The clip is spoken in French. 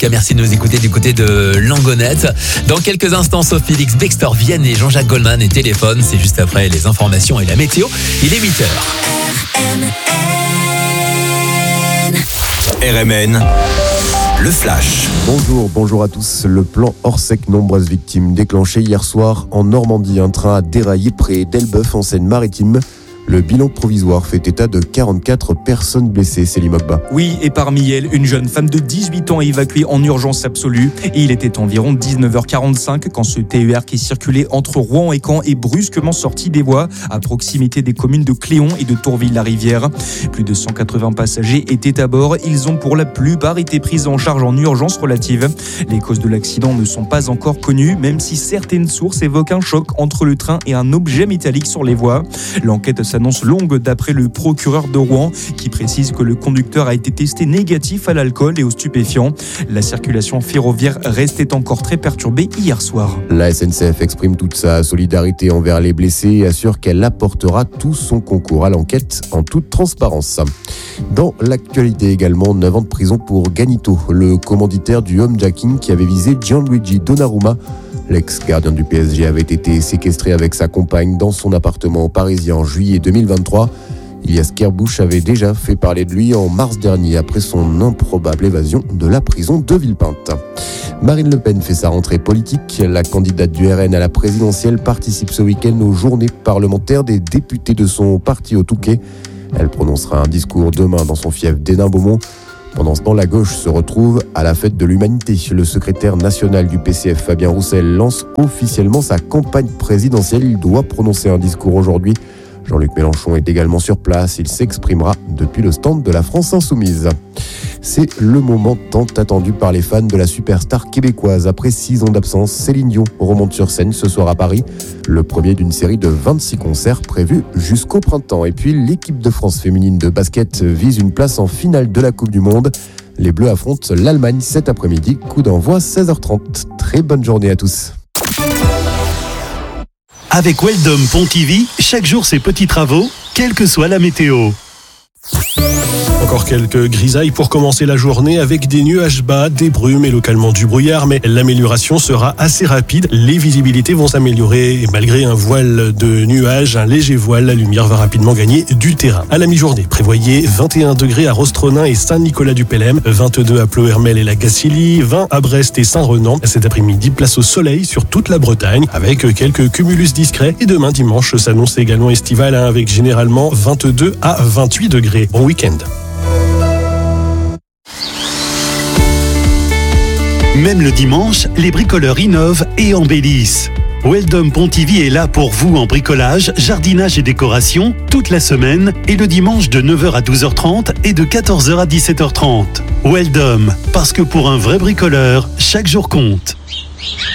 cas, merci de nous écouter du côté de Langonette. Dans quelques instants, Sophie Félix, Bextor Vienne et Jean-Jacques Goldman et Téléphone. C'est juste après les informations et la météo. Il est 8h. RMN, le flash. Bonjour à tous. Le plan Orsec, nombreuses victimes déclenché hier soir en Normandie. Un train a déraillé près d'Elbeuf en Seine-Maritime. Le bilan provisoire fait état de 44 personnes blessées, Célim Ogba. Oui, et parmi elles, une jeune femme de 18 ans évacuée en urgence absolue. Et il était environ 19h45 quand ce TER qui circulait entre Rouen et Caen est brusquement sorti des voies à proximité des communes de Cléon et de Tourville-la-Rivière. Plus de 180 passagers étaient à bord. Ils ont pour la plupart été pris en charge en urgence relative. Les causes de l'accident ne sont pas encore connues, même si certaines sources évoquent un choc entre le train et un objet métallique sur les voies. L'enquête s'annonce longue d'après le procureur de Rouen qui précise que le conducteur a été testé négatif à l'alcool et aux stupéfiants. La circulation ferroviaire restait encore très perturbée hier soir. La SNCF exprime toute sa solidarité envers les blessés et assure qu'elle apportera tout son concours à l'enquête en toute transparence. Dans l'actualité également, 9 ans de prison pour Ganito, le commanditaire du homejacking qui avait visé Gianluigi Donnarumma. L'ex-gardien du PSG avait été séquestré avec sa compagne dans son appartement parisien en juillet 2023. Ilias Kerrbouch avait déjà fait parler de lui en mars dernier après son improbable évasion de la prison de Villepinte. Marine Le Pen fait sa rentrée politique. La candidate du RN à la présidentielle participe ce week-end aux journées parlementaires des députés de son parti au Touquet. Elle prononcera un discours demain dans son fief d'Hénin-Beaumont. Pendant ce temps, la gauche se retrouve à la fête de l'humanité. Le secrétaire national du PCF, Fabien Roussel, lance officiellement sa campagne présidentielle. Il doit prononcer un discours aujourd'hui. Jean-Luc Mélenchon est également sur place. Il s'exprimera depuis le stand de la France Insoumise. C'est le moment tant attendu par les fans de la superstar québécoise. Après 6 ans d'absence, Céline Dion remonte sur scène ce soir à Paris. Le premier d'une série de 26 concerts prévus jusqu'au printemps. Et puis l'équipe de France féminine de basket vise une place en finale de la Coupe du Monde. Les Bleus affrontent l'Allemagne cet après-midi. Coup d'envoi 16h30. Très bonne journée à tous. Avec Weldom Pontivy, chaque jour ses petits travaux, quelle que soit la météo. Encore quelques grisailles pour commencer la journée avec des nuages bas, des brumes et localement du brouillard, mais l'amélioration sera assez rapide. Les visibilités vont s'améliorer et malgré un voile de nuages, un léger voile, la lumière va rapidement gagner du terrain. À la mi-journée, prévoyez 21 degrés à Rostronin et Saint-Nicolas-du-Pélem, 22 à Ploërmel et la Gacilly, 20 à Brest et Saint-Renan. Cet après-midi, place au soleil sur toute la Bretagne avec quelques cumulus discrets. Et demain dimanche s'annonce également estival avec généralement 22 à 28 degrés. Bon week-end. Même le dimanche, les bricoleurs innovent et embellissent. Weldom Pontivy est là pour vous en bricolage, jardinage et décoration toute la semaine et le dimanche de 9h à 12h30 et de 14h à 17h30. Weldom, parce que pour un vrai bricoleur, chaque jour compte.